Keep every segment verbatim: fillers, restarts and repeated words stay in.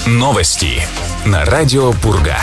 Новости на радио Пурга.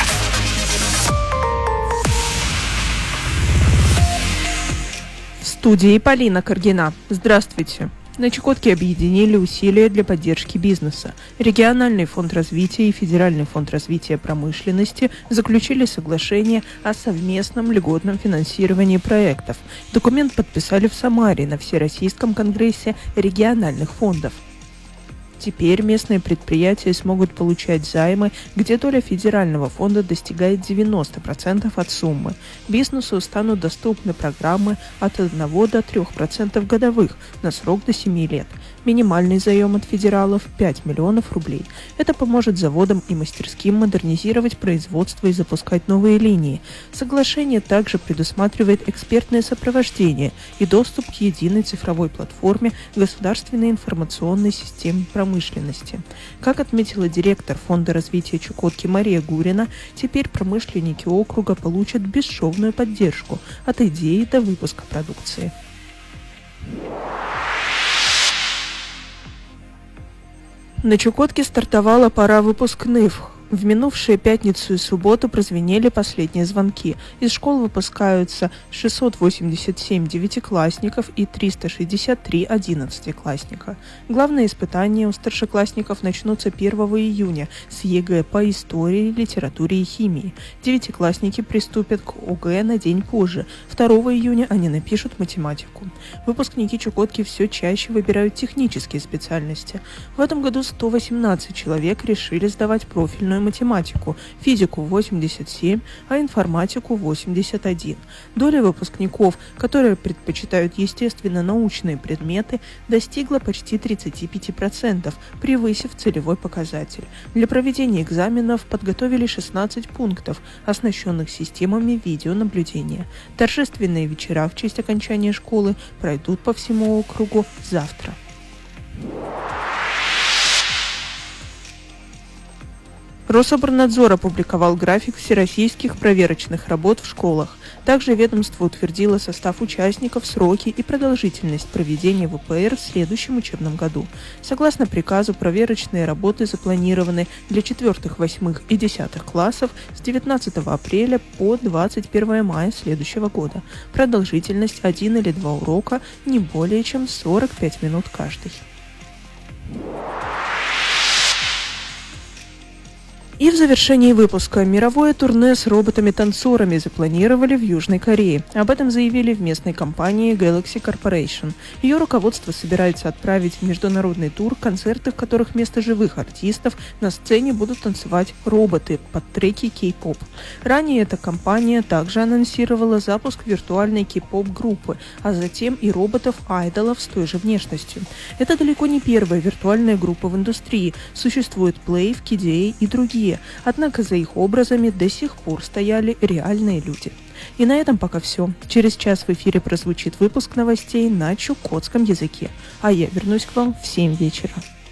В студии Полина Каргина. Здравствуйте. На Чукотке объединили усилия для поддержки бизнеса. Региональный фонд развития и Федеральный фонд развития промышленности заключили соглашение о совместном льготном финансировании проектов. Документ подписали в Самаре на Всероссийском конгрессе региональных фондов. Теперь местные предприятия смогут получать займы, где доля федерального фонда достигает девяносто процентов от суммы. Бизнесу станут доступны программы от одного до трёх процентов годовых на срок до семи лет. Минимальный заем от федералов – пять миллионов рублей. Это поможет заводам и мастерским модернизировать производство и запускать новые линии. Соглашение также предусматривает экспертное сопровождение и доступ к единой цифровой платформе государственной информационной системы промышленности. Как отметила директор Фонда развития Чукотки Мария Гурина, теперь промышленники округа получат бесшовную поддержку от идеи до выпуска продукции. На Чукотке стартовала пора выпускных. В минувшие пятницу и субботу прозвенели последние звонки. Из школ выпускаются шестьсот восемьдесят семь девятиклассников и триста шестьдесят три одиннадцатиклассника. Главные испытания у старшеклассников начнутся первого июня с ЕГЭ по истории, литературе и химии. Девятиклассники приступят к ОГЭ на день позже. второго июня они напишут математику. Выпускники Чукотки все чаще выбирают технические специальности. В этом году сто восемнадцать человек решили сдавать профильную математику, физику восемьдесят семь, а информатику восемьдесят один. Доля выпускников, которые предпочитают естественно-научные предметы, достигла почти тридцать пять процентов, превысив целевой показатель. Для проведения экзаменов подготовили шестнадцать пунктов, оснащенных системами видеонаблюдения. Торжественные вечера в честь окончания школы пройдут по всему округу завтра. Рособорнадзор опубликовал график всероссийских проверочных работ в школах. Также ведомство утвердило состав участников, сроки и продолжительность проведения вэ пэ эр в следующем учебном году. Согласно приказу, проверочные работы запланированы для четвертых, восьмых и десятых классов с девятнадцатого апреля по двадцать первое мая следующего года. Продолжительность один или два урока, не более чем сорок пять минут каждый. И в завершении выпуска мировое турне с роботами-танцорами запланировали в Южной Корее. Об этом заявили в местной компании Galaxy Corporation. Ее руководство собирается отправить в международный тур, концерты, в которых вместо живых артистов на сцене будут танцевать роботы под треки кей-поп. Ранее эта компания также анонсировала запуск виртуальной кей-поп группы, а затем и роботов-айдолов с той же внешностью. Это далеко не первая виртуальная группа в индустрии. Существует Play, Kidei и другие. Однако за их образами до сих пор стояли реальные люди. И на этом пока все. Через час в эфире прозвучит выпуск новостей на чукотском языке. А я вернусь к вам в семь вечера.